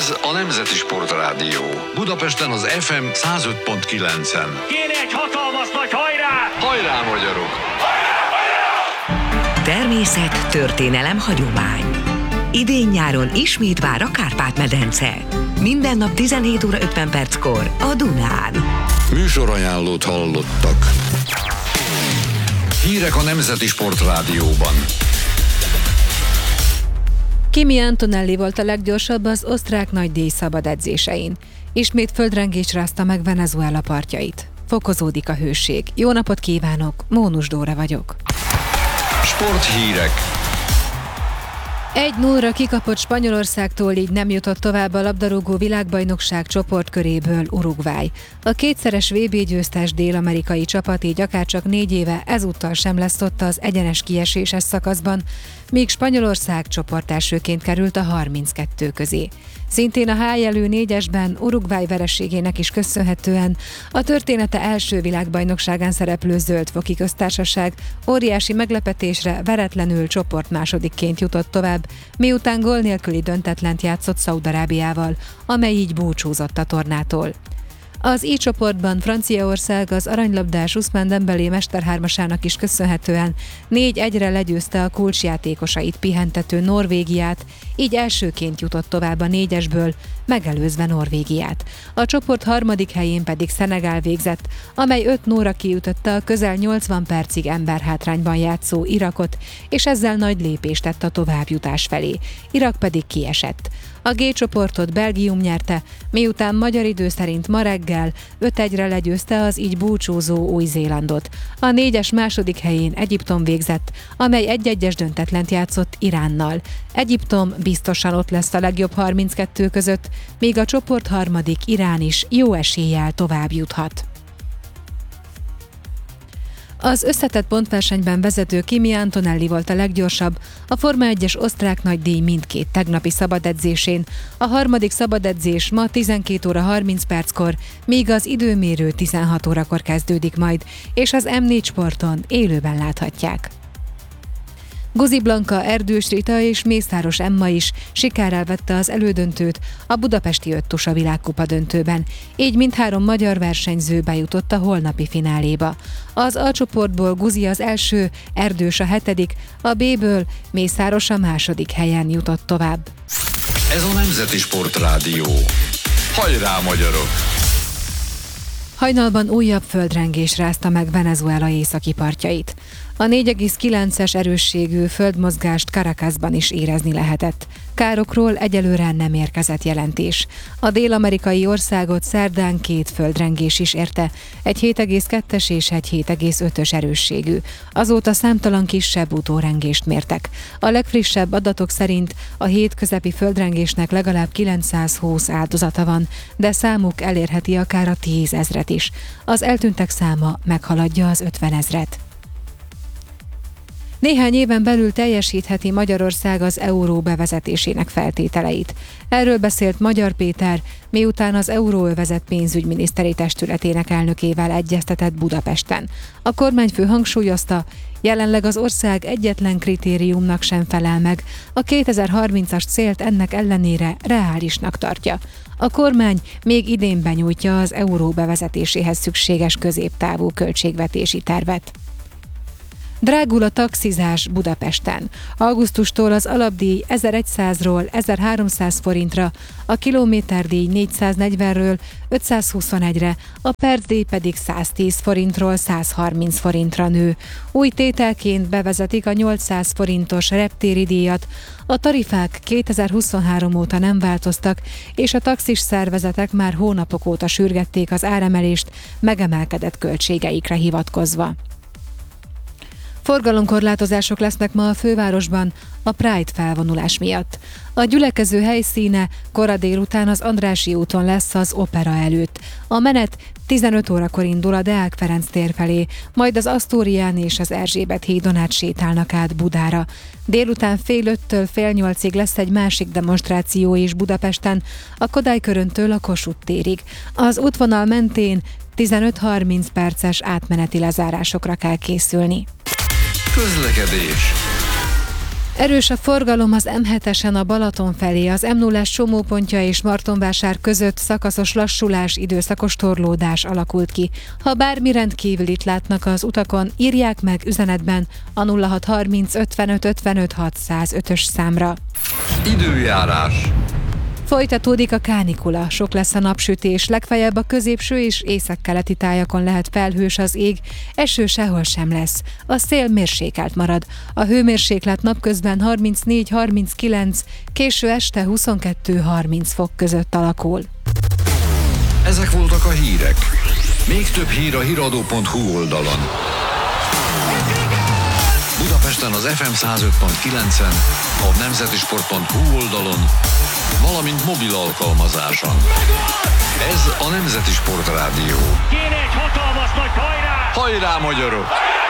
Ez a Nemzeti Sportrádió. Budapesten az FM 105.9-en. Kéne egy hatalmas nagy hajrá! Hajrá, magyarok! Természet, történelem, hagyomány. Idén-nyáron ismét vár a Kárpát-medence. Minden nap 17 óra 50 perckor a Dunán. Műsorajánlót hallottak. Hírek a Nemzeti Sportrádióban. Kimi Antonelli volt a leggyorsabb az osztrák nagydíj szabad edzésein. Ismét földrengés rázta meg Venezuela partjait. Fokozódik a hőség. Jó napot kívánok, Mónus Dóra vagyok. Sporthírek. 1-0-ra kikapott Spanyolországtól, így nem jutott tovább a labdarúgó világbajnokság csoportköréből Uruguay. A kétszeres VB győztes dél-amerikai csapat így akárcsak 4 éve ezúttal sem lesz ott az egyenes kieséses szakaszban, míg Spanyolország csoportelsőként került a 32 közé. Szintén a H jelű 4-esben Uruguay vereségének is köszönhetően a története első világbajnokságán szereplő Zöld-foki köztársaság óriási meglepetésre veretlenül csoportmásodikként jutott tovább, miután gól nélküli döntetlent játszott Szaúd-Arábiával, amely így búcsúzott a tornától. Az I csoportban Franciaország az aranylabdás Ousmane Dembélé mesterhármasának is köszönhetően 4-1-re legyőzte a kulcsjátékosait pihentető Norvégiát, így elsőként jutott tovább a 4-esből, megelőzve Norvégiát. A csoport harmadik helyén pedig Szenegál végzett, amely 5-0-ra kiütötte a közel 80 percig emberhátrányban játszó Irakot, és ezzel nagy lépést tett a továbbjutás felé. Irak pedig kiesett. A G csoportot Belgium nyerte, miután magyar idő szerint ma reggel 5-1-re legyőzte az így búcsúzó Új-Zélandot. A 4-es második helyén Egyiptom végzett, amely 1-1-es döntetlent játszott Iránnal. Egyiptom biztosan ott lesz a legjobb 32 között, míg a csoport harmadik Irán is jó eséllyel tovább juthat. Az összetett pontversenyben vezető Kimi Antonelli volt a leggyorsabb a Forma 1-es osztrák nagydíj mindkét tegnapi szabadedzésén. A harmadik szabadedzés ma 12 óra 30 perckor, míg az időmérő 16 órakor kezdődik majd, és az M4 Sporton élőben láthatják. Guzi Blanka, Erdős Rita és Mészáros Emma is sikerrel vette az elődöntőt a budapesti öttusa világkupa döntőben, így mindhárom magyar versenyző bejutott a holnapi fináléba. Az A csoportból Guzi az első, Erdős a 7., a B-ből Mészáros a 2. helyen jutott tovább. Ez a Nemzeti Sportrádió. Hajrá, magyarok! Hajnalban újabb földrengés rázta meg Venezuela északi partjait. A 4,9-es erősségű földmozgást Caracasban is érezni lehetett. Károkról egyelőre nem érkezett jelentés. A dél-amerikai országot szerdán 2 földrengés is érte, egy 7,2-es és egy 7,5-ös erősségű. Azóta számtalan kisebb utórengést mértek. A legfrissebb adatok szerint a hét közepi földrengésnek legalább 920 áldozata van, de számuk elérheti akár a 10 000-et is. Az eltűntek száma meghaladja az 50 000-et. Néhány éven belül teljesítheti Magyarország az euró bevezetésének feltételeit. Erről beszélt Magyar Péter, miután az Euróövezet pénzügyminiszteri testületének elnökével egyeztetett Budapesten. A kormányfő hangsúlyozta, jelenleg az ország egyetlen kritériumnak sem felel meg, a 2030-as célt ennek ellenére reálisnak tartja. A kormány még idén benyújtja az euró bevezetéséhez szükséges középtávú költségvetési tervet. Drágul a taxizás Budapesten. Augusztustól az alapdíj 1100-ról 1300 forintra, a kilométerdíj 440-ről 521-re, a percdíj pedig 110 forintról 130 forintra nő. Új tételként bevezetik a 800 forintos reptéri díjat. A tarifák 2023 óta nem változtak, és a taxis szervezetek már hónapok óta sürgették az áremelést, megemelkedett költségeikre hivatkozva. Forgalomkorlátozások lesznek ma a fővárosban a Pride felvonulás miatt. A gyülekező helyszíne kora délután az Andrássy úton lesz az Opera előtt. A menet 15 órakor indul a Deák Ferenc tér felé, majd az Asztórián és az Erzsébet hídon át sétálnak át Budára. Délután 7:30-től 7:30 lesz egy másik demonstráció is Budapesten, a Kodály köröntől a Kossuth térig. Az útvonal mentén 15-30 perces átmeneti lezárásokra kell készülni. Közlekedés. Erős a forgalom az M7-esen a Balaton felé, az M0-as csomópontja és Martonvásár között szakaszos lassulás, időszakos torlódás alakult ki. Ha bármi rendkívülit látnak az utakon, írják meg üzenetben a 0630 55 55 605-ös számra. Időjárás. Folytatódik a kánikula, sok lesz a napsütés, legfeljebb a középső és északkeleti tájakon lehet felhős az ég, eső sehol sem lesz. A szél mérsékelt marad. A hőmérséklet napközben 34-39, késő este 22-30 fok között alakul. Ezek voltak a hírek. Még több hír a hiradó.hu oldalon. Budapesten az FM 105.9-en, a nemzetisport.hu oldalon, valamint mobil alkalmazáson. Ez a Nemzeti Sport Rádió. Kéne egy hatalmas nagy hajrá! Hajrá, magyarok!